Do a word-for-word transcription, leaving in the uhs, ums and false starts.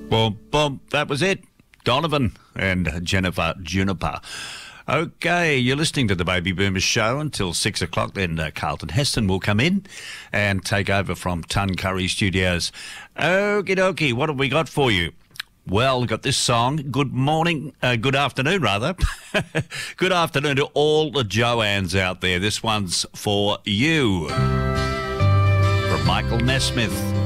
Boom, boom. That was it. Donovan and Jennifer Juniper. Okay, you're listening to the Baby Boomers show until six o'clock. Then uh, Carlton Heston will come in and take over from Tun Curry Studios. Okie dokie, what have we got for you? Well, we've got this song. Good morning, uh, good afternoon, rather. Good afternoon to all the Joannes out there. This one's for you. From Michael Nesmith.